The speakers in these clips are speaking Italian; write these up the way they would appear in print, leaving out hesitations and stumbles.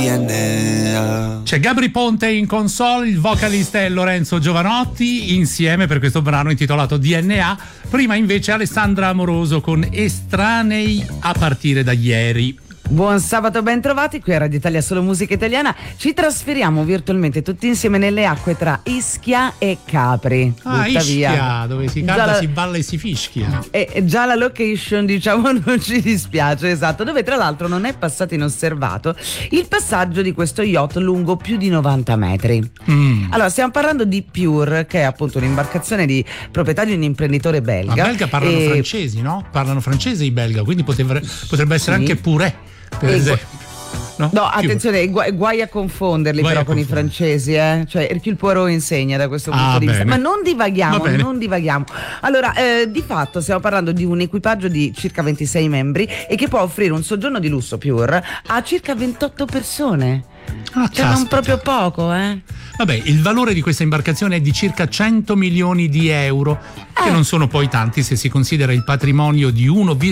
DNA. C'è Gabri Ponte in console, il vocalista è Lorenzo Giovanotti, insieme per questo brano intitolato DNA. Prima invece Alessandra Amoroso con Estranei a partire da ieri. Buon sabato, ben trovati qui a Radio Italia Solo Musica Italiana. Ci trasferiamo virtualmente tutti insieme nelle acque tra Ischia e Capri. Ischia, via. dove si canta, si balla e si fischia. E già la location, diciamo, non ci dispiace, esatto, dove tra l'altro non è passato inosservato il passaggio di questo yacht lungo più di 90 metri. Allora, stiamo parlando di Pure, che è appunto un'imbarcazione di proprietà di un imprenditore belga. Ma belga parlano francesi, no? Parlano francese i belga, quindi potrebbe essere anche Pure. Per esempio. No, attenzione, guai a confonderli con i francesi, cioè Hercule Poirot insegna da questo punto di vista. Ma non divaghiamo. Allora, di fatto stiamo parlando di un equipaggio di circa 26 membri e che può offrire un soggiorno di lusso Pure a circa 28 persone. Cioè non proprio poco, Vabbè, il valore di questa imbarcazione è di circa 100 milioni di euro, che non sono poi tanti se si considera il patrimonio di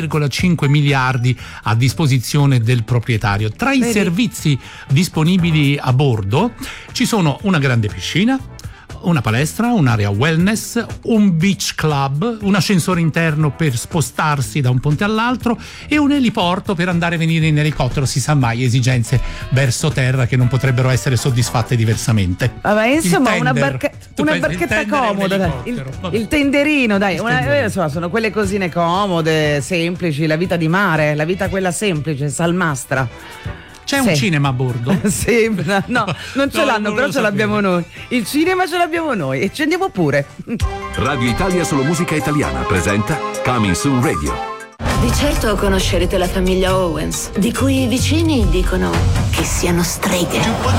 1,5 miliardi a disposizione del proprietario. Tra i servizi disponibili a bordo ci sono una grande piscina, una palestra, un'area wellness, un beach club, un ascensore interno per spostarsi da un ponte all'altro e un eliporto per andare e venire in elicottero, si sa mai, esigenze verso terra che non potrebbero essere soddisfatte diversamente. Vabbè, insomma, una barchetta comoda, dai. Il tenderino, dai, insomma, sono quelle cosine comode, semplici, la vita di mare, la vita quella semplice, salmastra. C'è un cinema a bordo? Sì, no, non ce l'hanno, però ce l'abbiamo noi. Il cinema ce l'abbiamo noi e ci andiamo pure. Radio Italia Solo Musica Italiana presenta Coming Soon Radio. Di certo conoscerete la famiglia Owens, di cui i vicini dicono che siano streghe.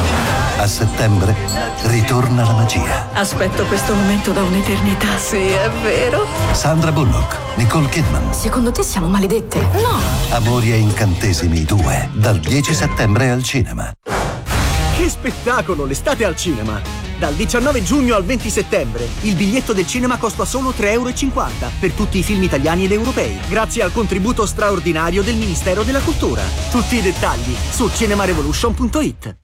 A settembre ritorna la magia. Aspetto questo momento da un'eternità. Sì, è vero. Sandra Bullock, Nicole Kidman. Secondo te siamo maledette? No. Amori e incantesimi 2, dal 10 settembre al cinema. Che spettacolo, l'estate al cinema! Dal 19 giugno al 20 settembre il biglietto del cinema costa solo 3,50 euro per tutti i film italiani ed europei, grazie al contributo straordinario del Ministero della Cultura. Tutti i dettagli su cinemarevolution.it.